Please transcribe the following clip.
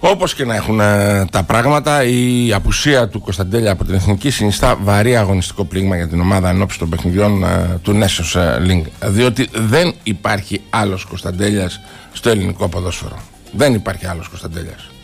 Όπως και να έχουν τα πράγματα, η απουσία του Κωνσταντέλια από την Εθνική συνιστά βαρύ αγωνιστικό πλήγμα για την ομάδα ενόψει των παιχνιδιών του Nations League. Διότι δεν υπάρχει άλλος Κωνσταντέλιας στο ελληνικό ποδόσφαιρο. Δεν υπάρχει άλλος Κωνσταντέλιας.